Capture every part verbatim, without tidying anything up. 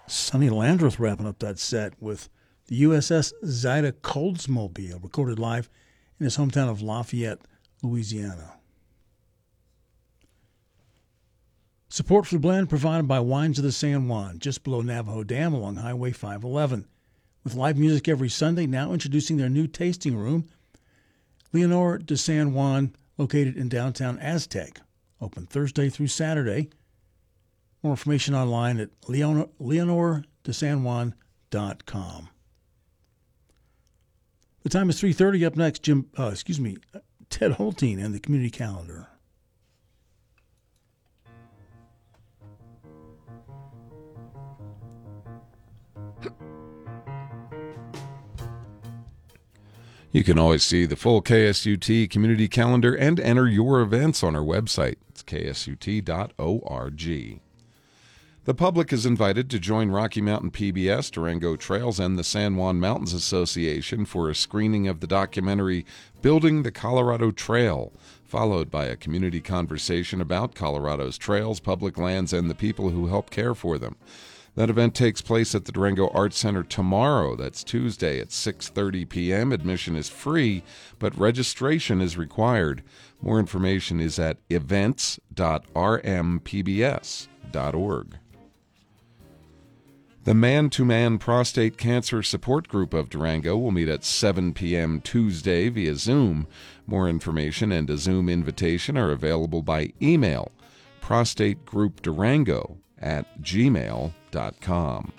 Sonny Landreth wrapping up that set with the U S S Zaida Coldsmobile, recorded live in his hometown of Lafayette, Louisiana. Support for the blend provided by Wines of the San Juan, just below Navajo Dam along Highway five eleven. With live music every Sunday, now introducing their new tasting room, Leonor de San Juan, located in downtown Aztec. Open Thursday through Saturday. More information online at leonor, leonor de san juan dot com. The time is three thirty. Up next, Jim, uh, excuse me, Ted Holteen and the community calendar. You can always see the full K S U T community calendar and enter your events on our website. It's k s u t dot org. The public is invited to join Rocky Mountain P B S, Durango Trails, and the San Juan Mountains Association for a screening of the documentary Building the Colorado Trail, followed by a community conversation about Colorado's trails, public lands, and the people who help care for them. That event takes place at the Durango Arts Center tomorrow. That's Tuesday at six thirty p.m. Admission is free, but registration is required. More information is at events dot r m p b s dot org. The Man-to-Man Prostate Cancer Support Group of Durango will meet at seven p.m. Tuesday via Zoom. More information and a Zoom invitation are available by email, prostategroupdurango at gmail dot com.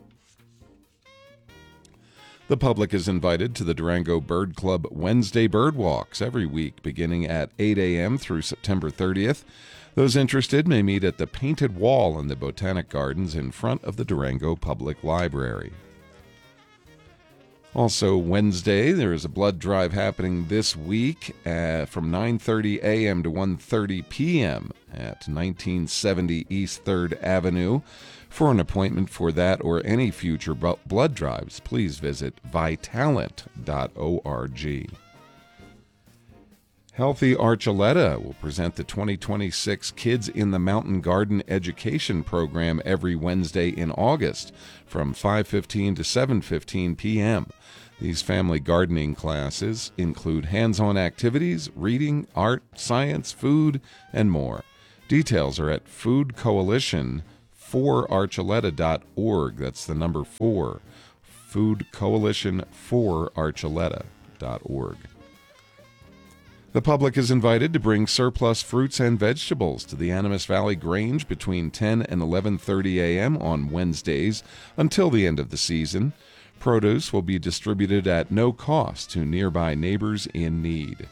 The public is invited to the Durango Bird Club Wednesday Bird Walks every week beginning at eight a.m. through September thirtieth. Those interested may meet at the Painted Wall in the Botanic Gardens in front of the Durango Public Library. Also Wednesday, there is a blood drive happening this week uh, from nine thirty a.m. to one thirty p.m. at nineteen seventy East third Avenue. For an appointment for that or any future blood drives, please visit vitalent dot org. Healthy Archuleta will present the twenty twenty-six Kids in the Mountain Garden Education Program every Wednesday in August from five fifteen to seven fifteen p.m. These family gardening classes include hands-on activities, reading, art, science, food, and more. Details are at food coalition for archuleta dot org. That's the number four, food coalition for archuleta dot org. The public is invited to bring surplus fruits and vegetables to the Animas Valley Grange between ten and eleven thirty a.m. on Wednesdays until the end of the season. Produce will be distributed at no cost to nearby neighbors in need.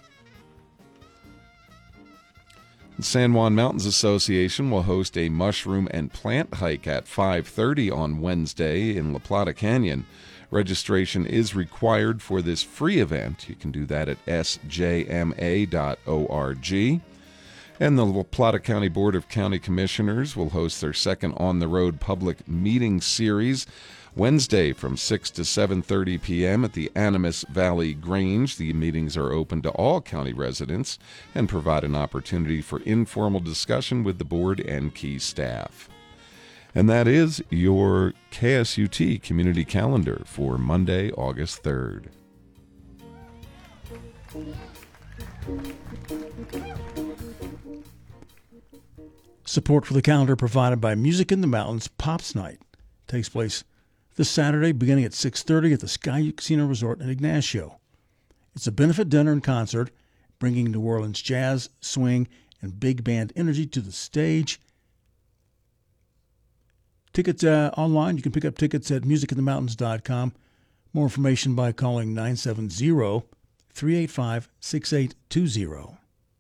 The San Juan Mountains Association will host a mushroom and plant hike at five thirty on Wednesday in La Plata Canyon. Registration is required for this free event. You can do that at s j m a dot org. And the La Plata County Board of County Commissioners will host their second on-the-road public meeting series Wednesday from six to seven thirty p.m. at the Animas Valley Grange. The meetings are open to all county residents and provide an opportunity for informal discussion with the board and key staff. And that is your K S U T community calendar for Monday, August third. Support for the calendar provided by Music in the Mountains Pops Night. Takes place this Saturday beginning at six thirty at the Sky Casino Resort in Ignacio. It's a benefit dinner and concert, bringing New Orleans jazz, swing, and big band energy to the stage. Tickets uh, online. You can pick up tickets at music in the mountains dot com. More information by calling nine seven zero, three eight five, six eight two zero.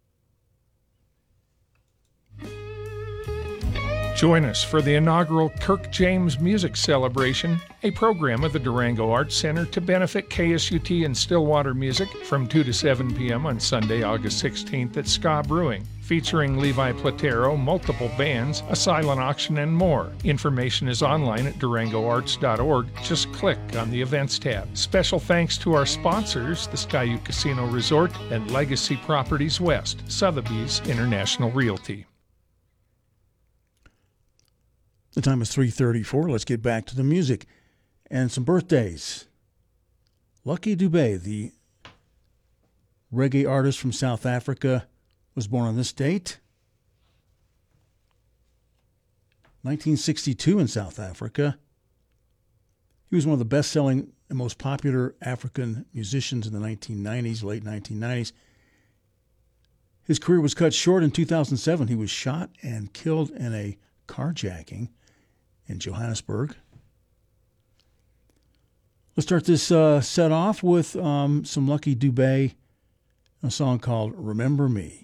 Join us for the inaugural Kirk James Music Celebration, a program of the Durango Arts Center to benefit K S U T and Stillwater Music from two to seven p.m. on Sunday, August sixteenth at Ska Brewing, featuring Levi Platero, multiple bands, a silent auction, and more. Information is online at durango arts dot org. Just click on the Events tab. Special thanks to our sponsors, the Skyu Casino Resort and Legacy Properties West, Sotheby's International Realty. The time is three thirty-four. Let's get back to the music and some birthdays. Lucky Dubé, the reggae artist from South Africa, was born on this date. nineteen sixty-two in South Africa. He was one of the best-selling and most popular African musicians in the nineteen nineties, late nineteen nineties. His career was cut short in two thousand seven. He was shot and killed in a carjacking in Johannesburg. Let's start this uh, set off with um, some Lucky Dubé, a song called Remember Me.